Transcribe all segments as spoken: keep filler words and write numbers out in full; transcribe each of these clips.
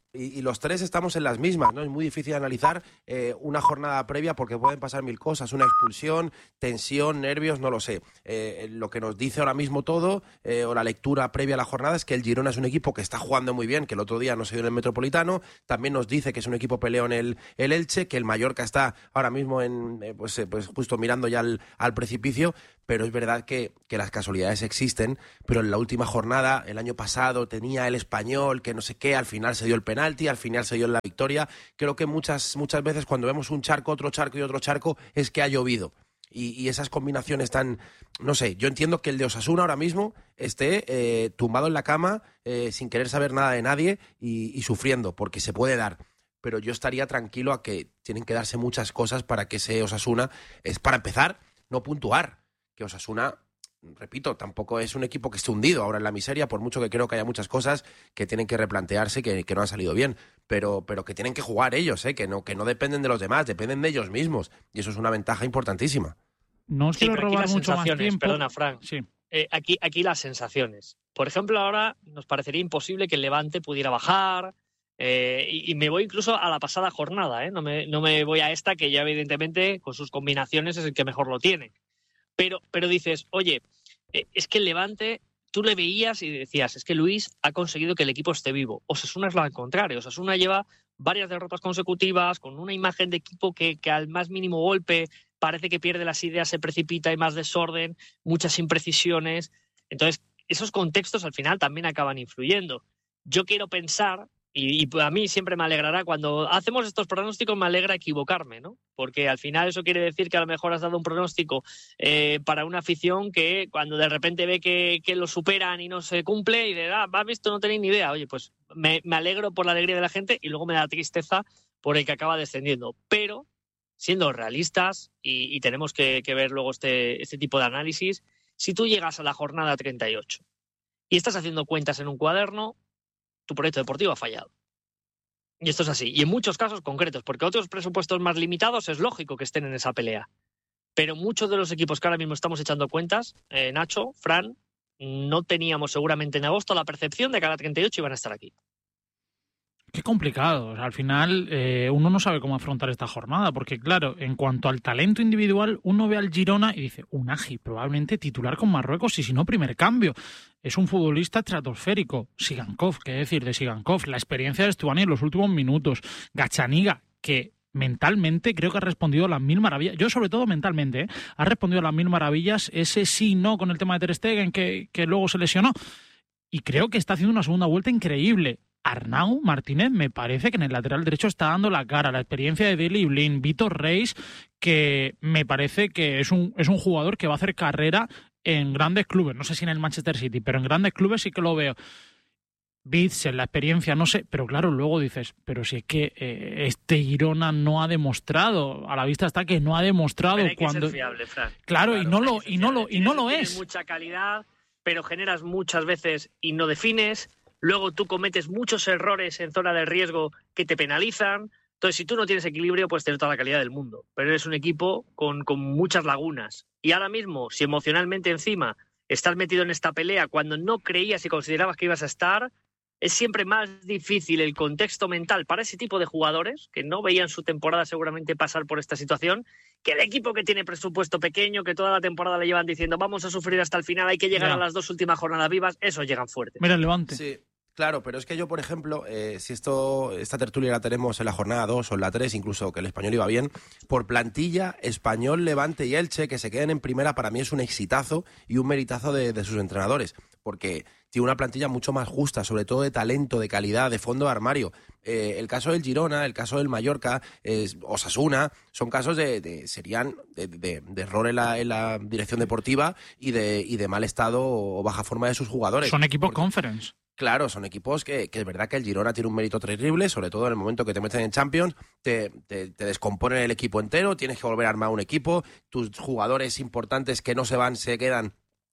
Y, y los tres estamos en las mismas, ¿no? Es muy difícil analizar eh, una jornada previa porque pueden pasar mil cosas, una expulsión, tensión, nervios, no lo sé. Eh, lo que nos dice ahora mismo todo, eh, o la lectura previa a la jornada, es que el Girona es un equipo que está jugando muy bien, que el otro día no se dio en el Metropolitano, también nos dice que es un equipo peleón el, el Elche, que el Mallorca está ahora mismo en, eh, pues, eh, pues justo mirando ya al, al precipicio, pero es verdad que, que las casualidades existen, pero en la última jornada, el año pasado, tenía el Español, que no sé qué, al final se dio el penalti, al final se dio la victoria. Creo que muchas, muchas veces cuando vemos un charco, otro charco y otro charco, es que ha llovido. Y, y esas combinaciones tan... No sé, yo entiendo que el de Osasuna ahora mismo esté eh, tumbado en la cama, eh, sin querer saber nada de nadie y, y sufriendo, porque se puede dar. Pero yo estaría tranquilo a que tienen que darse muchas cosas para que ese Osasuna, es para empezar, no puntuar. Que Osasuna, repito, tampoco es un equipo que esté hundido ahora en la miseria, por mucho que creo que haya muchas cosas que tienen que replantearse, que, que no han salido bien, pero, pero que tienen que jugar ellos, ¿eh? que, no, que no dependen de los demás, dependen de ellos mismos, y eso es una ventaja importantísima. No os Sí, quiero pero aquí robar las mucho más sensaciones, tiempo. perdona, Frank. Sí. Eh, aquí, aquí las sensaciones. Por ejemplo, ahora nos parecería imposible que el Levante pudiera bajar, eh, y, y me voy incluso a la pasada jornada, ¿eh? no, me, no me voy a esta, que ya evidentemente con sus combinaciones es el que mejor lo tiene. Pero, pero dices, oye, eh, es que el Levante, tú le veías y decías, es que Luis ha conseguido que el equipo esté vivo. Osasuna es lo contrario. Osasuna lleva varias derrotas consecutivas, con una imagen de equipo que, que al más mínimo golpe parece que pierde las ideas, se precipita, hay más desorden, muchas imprecisiones. Entonces, esos contextos al final también acaban influyendo. Yo quiero pensar, y, y a mí siempre me alegrará, cuando hacemos estos pronósticos me alegra equivocarme, ¿no? Porque al final eso quiere decir que a lo mejor has dado un pronóstico eh, para una afición que cuando de repente ve que, que lo superan y no se cumple y de, ah, ¿has visto? No tenéis ni idea. Oye, pues me, me alegro por la alegría de la gente y luego me da tristeza por el que acaba descendiendo. Pero siendo realistas, y, y tenemos que, que ver luego este, este tipo de análisis, si tú llegas a la jornada treinta y ocho y estás haciendo cuentas en un cuaderno, tu proyecto deportivo ha fallado. Y esto es así. Y en muchos casos concretos, porque otros presupuestos más limitados es lógico que estén en esa pelea. Pero muchos de los equipos que ahora mismo estamos echando cuentas, eh, Nacho, Fran, no teníamos seguramente en agosto la percepción de que a la treinta y ocho iban a estar aquí. Qué complicado. O sea, al final eh, uno no sabe cómo afrontar esta jornada, porque claro, en cuanto al talento individual, uno ve al Girona y dice, Unagi, probablemente titular con Marruecos y si no, primer cambio. Es un futbolista estratosférico. Sigankov, qué decir de Sigankov, la experiencia de Stuani en los últimos minutos. Gachaniga, que mentalmente creo que ha respondido a las mil maravillas. Yo sobre todo mentalmente, ¿eh? ha respondido a las mil maravillas. Ese sí, no, con el tema de Ter Stegen, que, que luego se lesionó. Y creo que está haciendo una segunda vuelta increíble. Arnau Martínez me parece que en el lateral derecho está dando la cara, la experiencia de Deli Blin, Vitor Reis, que me parece que es un, es un jugador que va a hacer carrera en grandes clubes, no sé si en el Manchester City, pero en grandes clubes sí que lo veo. Bitzel, la experiencia, no sé, pero claro, luego dices, pero si es que eh, este Girona no ha demostrado, a la vista está que no ha demostrado pero hay que cuando ser fiable, Fran. Claro, claro, y no lo y no lo y no lo tienes, es. Tienes mucha calidad, pero generas muchas veces y no defines. Luego tú cometes muchos errores en zona de riesgo que te penalizan. Entonces, si tú no tienes equilibrio, puedes tener toda la calidad del mundo. Pero eres un equipo con, con muchas lagunas. Y ahora mismo, si emocionalmente encima estás metido en esta pelea cuando no creías y considerabas que ibas a estar, es siempre más difícil el contexto mental para ese tipo de jugadores que no veían su temporada seguramente pasar por esta situación, que el equipo que tiene presupuesto pequeño, que toda la temporada le llevan diciendo vamos a sufrir hasta el final, hay que llegar ya. a las dos últimas jornadas vivas, esos llegan fuertes. Mira el Levante. Sí. Claro, pero es que yo, por ejemplo, eh, si esto esta tertulia la tenemos en la jornada dos o en la tres, incluso que el Español iba bien, por plantilla, Español, Levante y Elche, que se queden en primera, para mí es un exitazo y un meritazo de, de sus entrenadores, porque tiene una plantilla mucho más justa, sobre todo de talento, de calidad, de fondo de armario. Eh, el caso del Girona, el caso del Mallorca, eh, Osasuna, son casos de, de serían de, de, de error en la, en la dirección deportiva y de, y de mal estado o baja forma de sus jugadores. Son equipos porque, conference. Claro, son equipos que, que es verdad que el Girona tiene un mérito terrible, sobre todo en el momento que te meten en Champions, te, te, te descomponen el equipo entero, tienes que volver a armar un equipo, tus jugadores importantes que no se van se quedan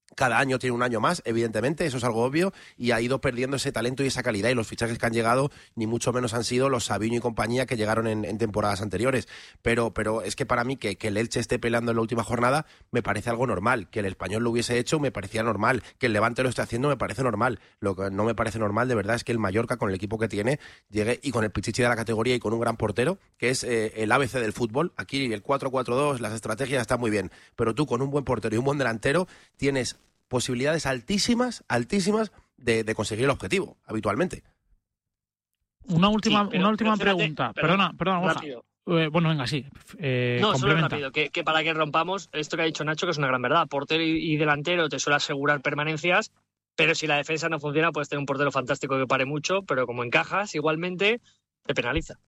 Cada año tiene un año más, evidentemente, eso es algo obvio, y ha ido perdiendo ese talento y esa calidad, y los fichajes que han llegado ni mucho menos han sido los Savinho y compañía que llegaron en, en temporadas anteriores. Pero, pero es que para mí que, que el Elche esté peleando en la última jornada me parece algo normal, que el Español lo hubiese hecho me parecía normal, que el Levante lo esté haciendo me parece normal. Lo que no me parece normal de verdad es que el Mallorca, con el equipo que tiene, llegue y con el pichichi de la categoría y con un gran portero, que es eh, el A B C del fútbol. Aquí el cuatro cuatro dos, las estrategias están muy bien, pero tú con un buen portero y un buen delantero tienes posibilidades altísimas, altísimas de, de conseguir el objetivo, habitualmente. Una última, sí, pero, una última pero espérate, pregunta. perdona, Perdona, perdona, Borja. Eh, bueno, venga, sí. Eh, no, solo complementa. rápido, que, que para que rompamos esto que ha dicho Nacho, que es una gran verdad. Portero y, y delantero te suele asegurar permanencias, pero si la defensa no funciona, puedes tener un portero fantástico que pare mucho, pero como encajas, igualmente te penaliza.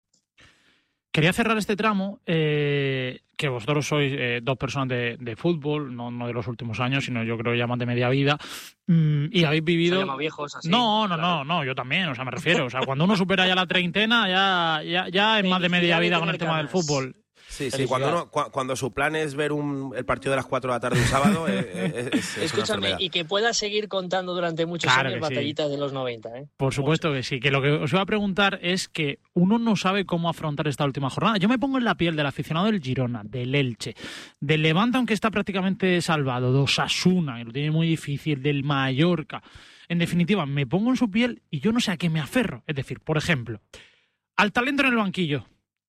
Quería cerrar este tramo, eh, que vosotros sois eh, dos personas de, de fútbol, no, no de los últimos años, sino yo creo ya más de media vida, mm, y habéis vivido... Se llama viejos, así. No, no, claro. no, no, yo también, o sea, me refiero, o sea, cuando uno supera ya la treintena, ya, ya, ya es más de media vida con el tema del fútbol. Sí, sí, cuando, uno, cu cuando su plan es ver un, el partido de las cuatro de la tarde un sábado, eh, es, es, es Escúchame, y que pueda seguir contando durante muchos claro años batallitas sí. de los noventa. ¿eh? Por supuesto Mucho. que sí, que lo que os iba a preguntar es que uno no sabe cómo afrontar esta última jornada. Yo me pongo en la piel del aficionado del Girona, del Elche, del Levante, aunque está prácticamente salvado, de Osasuna, que lo tiene muy difícil, del Mallorca. En definitiva, me pongo en su piel y yo no sé a qué me aferro. Es decir, por ejemplo, al talento en el banquillo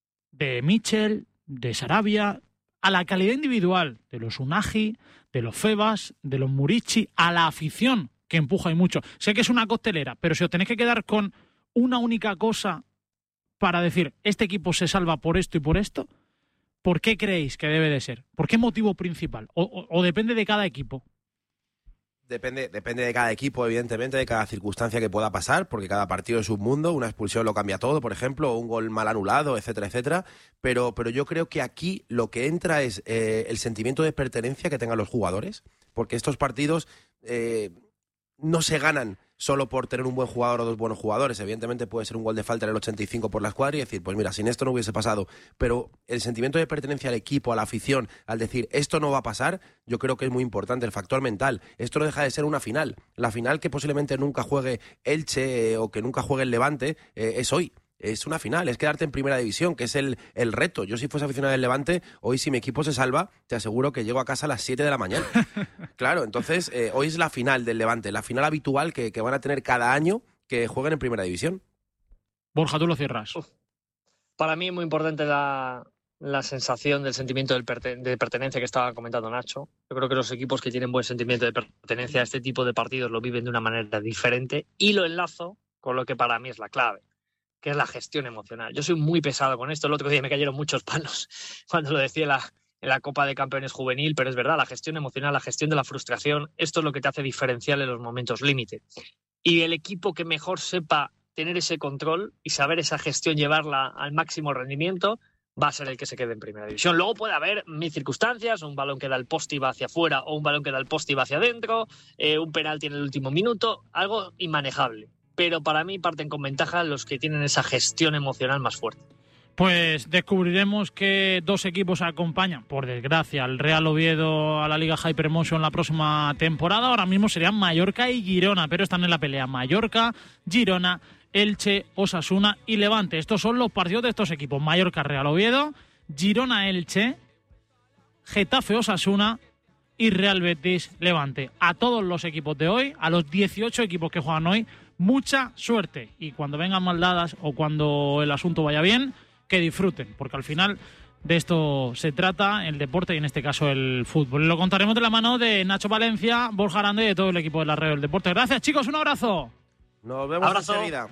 de Michel, de Sarabia, a la calidad individual de los Unagi, de los Febas, de los Murici, a la afición que empuja y mucho. Sé que es una costelera, pero si os tenéis que quedar con una única cosa para decir, este equipo se salva por esto y por esto, ¿por qué creéis que debe de ser? ¿Por qué motivo principal? ¿O, o, o depende de cada equipo? Depende, depende de cada equipo, evidentemente, de cada circunstancia que pueda pasar, porque cada partido es un mundo, una expulsión lo cambia todo, por ejemplo, o un gol mal anulado, etcétera, etcétera. Pero, pero yo creo que aquí lo que entra es eh, el sentimiento de pertenencia que tengan los jugadores, porque estos partidos eh, no se ganan solo por tener un buen jugador o dos buenos jugadores. Evidentemente puede ser un gol de falta en el ochenta y cinco por la escuadra y decir, pues mira, sin esto no hubiese pasado. Pero el sentimiento de pertenencia al equipo, a la afición, al decir, esto no va a pasar, yo creo que es muy importante, el factor mental. Esto no deja de ser una final. La final que posiblemente nunca juegue Elche eh, o que nunca juegue el Levante eh, es hoy. Es una final, es quedarte en primera división, que es el, el reto. Yo si fuese aficionado del Levante, hoy si mi equipo se salva, te aseguro que llego a casa a las siete de la mañana. Claro, entonces eh, hoy es la final del Levante, la final habitual que, que van a tener cada año que jueguen en primera división. Borja, tú lo cierras. Uf. Para mí es muy importante la, la sensación del sentimiento del perten de pertenencia que estaba comentando Nacho. Yo creo que los equipos que tienen buen sentimiento de pertenencia a este tipo de partidos lo viven de una manera diferente y lo enlazo con lo que para mí es la clave, que es la gestión emocional. Yo soy muy pesado con esto. El otro día me cayeron muchos palos cuando lo decía en la, en la Copa de Campeones Juvenil, pero es verdad, la gestión emocional, la gestión de la frustración, esto es lo que te hace diferencial en los momentos límite. Y el equipo que mejor sepa tener ese control y saber esa gestión, llevarla al máximo rendimiento, va a ser el que se quede en primera división. Luego puede haber mil circunstancias, un balón que da el poste y va hacia afuera, o un balón que da el poste y va hacia adentro, eh, un penalti en el último minuto, algo inmanejable. Pero para mí parten con ventaja los que tienen esa gestión emocional más fuerte. Pues descubriremos que dos equipos acompañan, por desgracia, al Real Oviedo a la Liga Hypermotion la próxima temporada. Ahora mismo serían Mallorca y Girona, pero están en la pelea Mallorca, Girona, Elche, Osasuna y Levante. Estos son los partidos de estos equipos: Mallorca, Real Oviedo, Girona, Elche, Getafe, Osasuna y Real Betis, Levante. A todos los equipos de hoy, a los dieciocho equipos que juegan hoy, mucha suerte. Y cuando vengan mal dadas o cuando el asunto vaya bien, que disfruten, porque al final de esto se trata el deporte y en este caso el fútbol. Lo contaremos de la mano de Nacho Valencia, Borja Aranda y de todo el equipo de la Red del Deporte. Gracias, chicos, un abrazo. Nos vemos Abrazo. enseguida.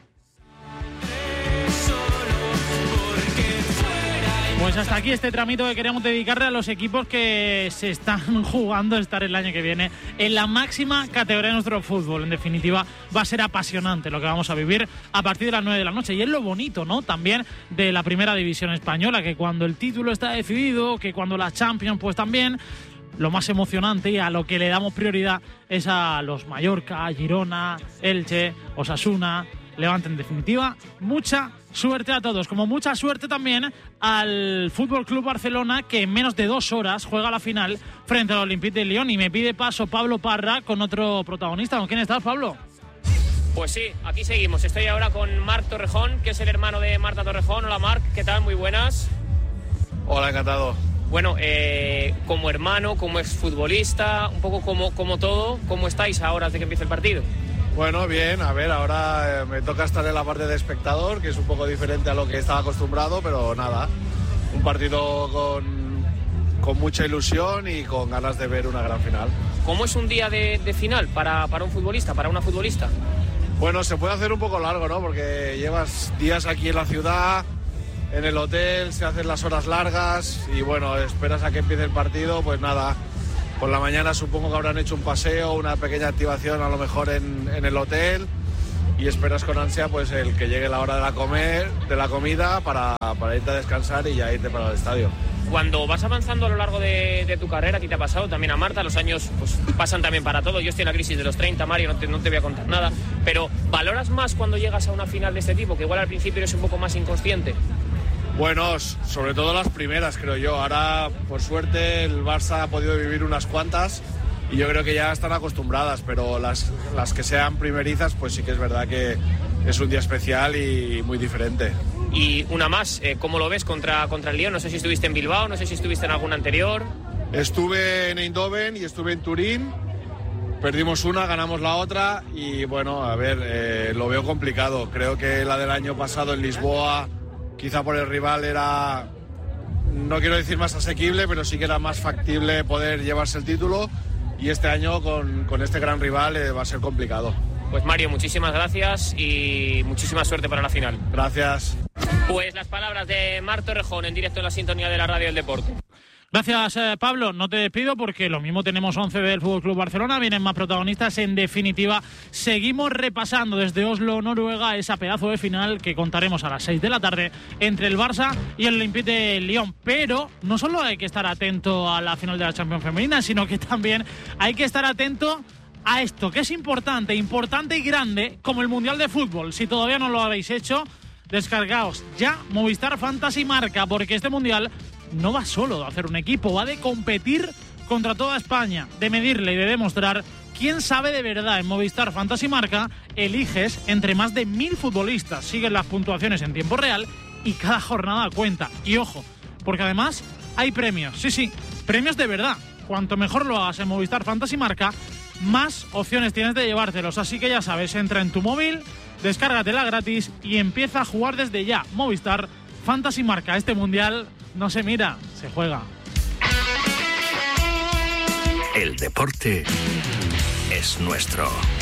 Pues hasta aquí este tramito que queremos dedicarle a los equipos que se están jugando estar el año que viene en la máxima categoría de nuestro fútbol. En definitiva, va a ser apasionante lo que vamos a vivir a partir de las nueve de la noche. Y es lo bonito, ¿no? También de la primera división española, que cuando el título está decidido, que cuando la Champions, pues también, lo más emocionante y a lo que le damos prioridad es a los Mallorca, Girona, Elche, Osasuna, Levante. En definitiva, mucha suerte a todos, como mucha suerte también al F C Barcelona, que en menos de dos horas juega la final frente al Olympique de Lyon. Y me pide paso Pablo Parra con otro protagonista. ¿Con quién estás, Pablo? Pues sí, aquí seguimos. Estoy ahora con Marc Torrejón, que es el hermano de Marta Torrejón. Hola Marc, ¿qué tal? Muy buenas. Hola, encantado. Bueno, eh, como hermano, como exfutbolista, un poco como, como todo, ¿cómo estáis ahora de que empiece el partido? Bueno, bien, a ver, ahora eh, me toca estar en la parte de espectador, que es un poco diferente a lo que estaba acostumbrado, pero nada, un partido con, con mucha ilusión y con ganas de ver una gran final. ¿Cómo es un día de, de final para, para un futbolista, para una futbolista? Bueno, se puede hacer un poco largo, ¿no? Porque llevas días aquí en la ciudad, en el hotel, se hacen las horas largas y bueno, esperas a que empiece el partido, pues nada, por la mañana supongo que habrán hecho un paseo, una pequeña activación a lo mejor en, en el hotel y esperas con ansia pues el que llegue la hora de la comer, de la comida para, para irte a descansar y ya irte para el estadio. Cuando vas avanzando a lo largo de, de tu carrera, a ti te ha pasado, también a Marta, los años pues, pasan también para todo. Yo estoy en la crisis de los treinta, Mario, no te, no te voy a contar nada, pero ¿valoras más cuando llegas a una final de este tipo, que igual al principio eres un poco más inconsciente? Bueno, sobre todo las primeras, creo yo. Ahora, por suerte, el Barça ha podido vivir unas cuantas y yo creo que ya están acostumbradas, pero las, las que sean primerizas, pues sí que es verdad que es un día especial y muy diferente. Y una más, eh, ¿cómo lo ves contra, contra el Lyon? No sé si estuviste en Bilbao, no sé si estuviste en alguna anterior. Estuve en Eindhoven y estuve en Turín. Perdimos una, ganamos la otra y bueno, a ver, eh, lo veo complicado. Creo que la del año pasado en Lisboa, quizá por el rival era, no quiero decir más asequible, pero sí que era más factible poder llevarse el título. Y este año con, con este gran rival eh, va a ser complicado. Pues Mario, muchísimas gracias y muchísima suerte para la final. Gracias. Pues las palabras de Marc Torrejón en directo en la sintonía de la Radio del Deporte. Gracias, eh, Pablo. No te despido porque lo mismo tenemos once del F C Barcelona, vienen más protagonistas. En definitiva, seguimos repasando desde Oslo, Noruega, esa pedazo de final que contaremos a las seis de la tarde entre el Barça y el Olympique de Lyon. Pero no solo hay que estar atento a la final de la Champions femenina, sino que también hay que estar atento a esto, que es importante, importante y grande, como el Mundial de Fútbol. Si todavía no lo habéis hecho, descargaos ya Movistar Fantasy Marca, porque este Mundial no va solo de hacer un equipo, va de competir contra toda España, de medirle y de demostrar quién sabe de verdad. En Movistar Fantasy Marca eliges entre más de mil futbolistas, siguen las puntuaciones en tiempo real y cada jornada cuenta. Y ojo, porque además hay premios, sí, sí, premios de verdad. Cuanto mejor lo hagas en Movistar Fantasy Marca, más opciones tienes de llevártelos. Así que ya sabes, entra en tu móvil, descárgatela gratis y empieza a jugar desde ya. Movistar Fantasy Marca. Este Mundial no se mira, se juega. El deporte es nuestro.